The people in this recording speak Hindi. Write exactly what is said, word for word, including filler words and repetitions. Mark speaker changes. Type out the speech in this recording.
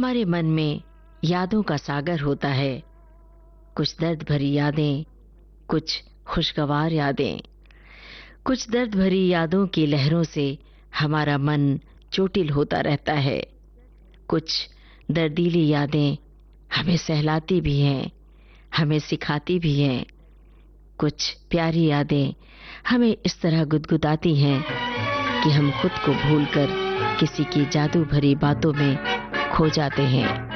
Speaker 1: हमारे मन में यादों का सागर होता है। कुछ दर्द भरी यादें, कुछ खुशगवार यादें। कुछ दर्द भरी यादों की लहरों से हमारा मन चोटिल होता रहता है। कुछ दर्दीली यादें हमें सहलाती भी हैं, हमें सिखाती भी हैं। कुछ प्यारी यादें हमें इस तरह गुदगुदाती हैं कि हम खुद को भूलकर किसी की जादू भरी बातों में खो जाते हैं।